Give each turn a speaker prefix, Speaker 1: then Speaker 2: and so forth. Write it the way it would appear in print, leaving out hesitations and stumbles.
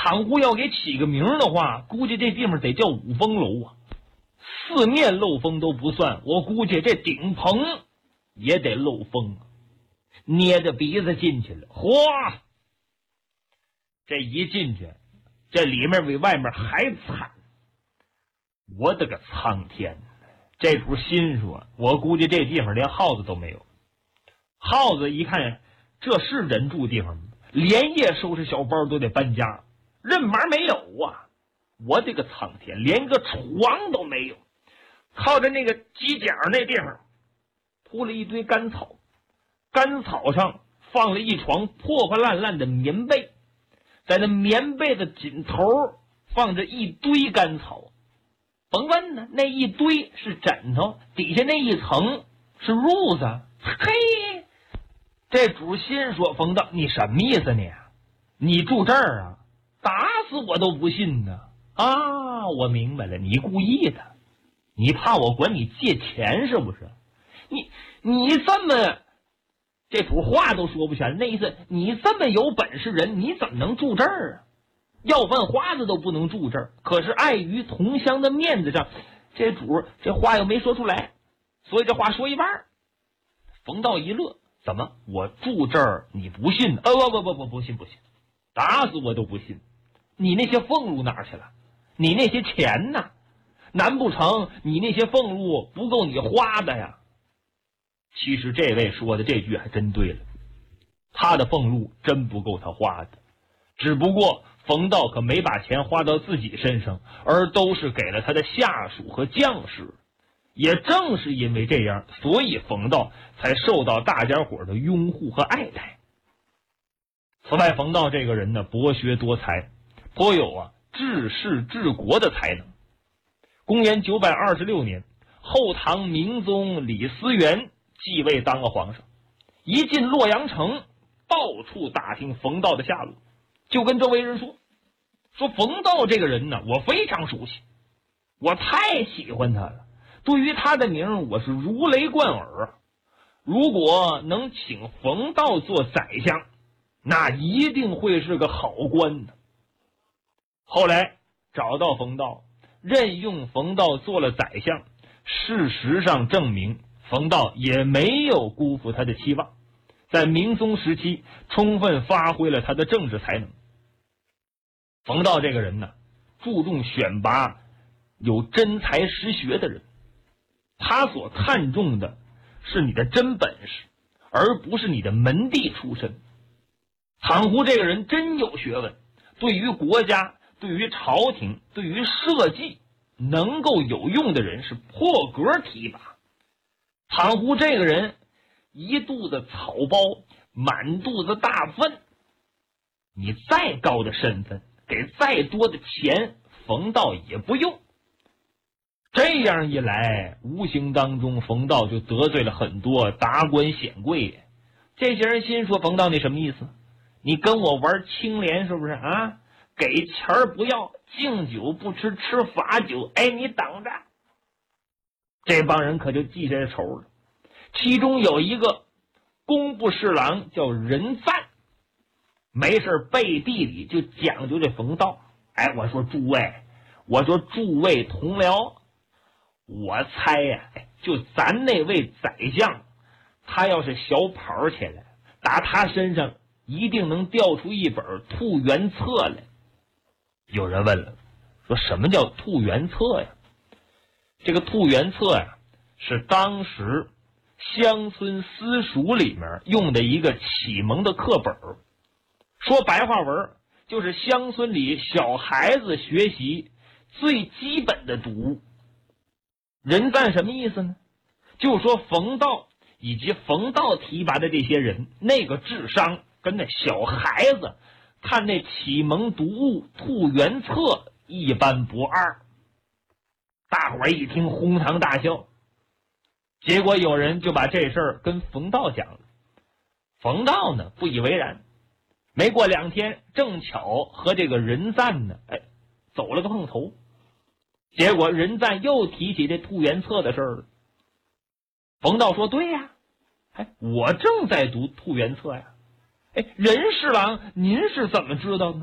Speaker 1: 倘胡要给起个名的话，估计这地方得叫五峰楼啊。四面漏风都不算，我估计这顶棚也得漏风啊。捏着鼻子进去了，嚯！这一进去，这里面比外面还惨。我的个苍天！这主心说，我估计这地方连耗子都没有。耗子一看，这是人住地方吗？连夜收拾小包都得搬家，任忙没有啊！我的个苍天，连个床都没有。靠着那个犄角那地方铺了一堆干草，干草上放了一床破破烂烂的棉被，在那棉被的尽头放着一堆干草。甭问呢，那一堆是枕头，底下那一层是褥子。嘿，这主心说，冯道，你什么意思你？你住这儿啊？打死我都不信呢！啊，我明白了，你故意的，你怕我管你借钱是不是？你这么，这主话都说不全，那意思你这么有本事人，你怎么能住这儿啊？要饭花子都不能住这儿，可是碍于同乡的面子上，这主这话又没说出来，所以这话说一半。冯道一乐，怎么我住这儿你不信？不信，打死我都不信。你那些俸禄哪儿去了？你那些钱呢？难不成你那些俸禄不够你花的呀？其实这位说的这句还真对了，他的俸禄真不够他花的，只不过冯道可没把钱花到自己身上，而都是给了他的下属和将士。也正是因为这样，所以冯道才受到大家伙的拥护和爱戴。此外，冯道这个人呢，博学多才，颇有治世治国的才能。公元926年，后唐明宗李思源继位当了皇上，一进洛阳城，到处打听冯道的下落，就跟周围人说冯道这个人呢，我非常熟悉，我太喜欢他了，对于他的名我是如雷贯耳啊！如果能请冯道做宰相，那一定会是个好官的。后来找到冯道，任用冯道做了宰相，事实上证明冯道也没有辜负他的期望，在明宗时期充分发挥了他的政治才能。冯道这个人呢，注重选拔有真才实学的人，他所看重的是你的真本事，而不是你的门第出身。倘胡这个人真有学问，对于国家，对于朝廷，对于社稷能够有用的人是破格提拔。倘胡这个人一肚子草包，满肚子大粪，你再高的身份，给再多的钱，冯道也不用。这样一来，无形当中冯道就得罪了很多达官显贵。这些人心说，冯道你什么意思？你跟我玩清廉是不是啊？给钱不要，敬酒不吃，吃罚酒，哎，你等着。这帮人可就记这仇了。其中有一个工部侍郎叫任赞，没事背地里就讲究这冯道。哎，我说诸位同僚，我猜呀，就咱那位宰相，他要是小跑起来，打他身上一定能调出一本兔原策来。有人问了，说什么叫兔原策呀？这个兔原策呀，是当时乡村私塾里面用的一个启蒙的课本，说白话文就是乡村里小孩子学习最基本的读物。人赞什么意思呢？就说冯道以及冯道提拔的这些人，那个智商跟那小孩子看那启蒙读物兔原策一般不二。大伙儿一听哄堂大笑，结果有人就把这事儿跟冯道讲了。冯道呢不以为然，没过2天，正巧和这个任赞呢走了个碰头。结果任赞又提起这兔原策的事儿了。冯道说，对呀，我正在读兔原策呀。任侍郎您是怎么知道呢？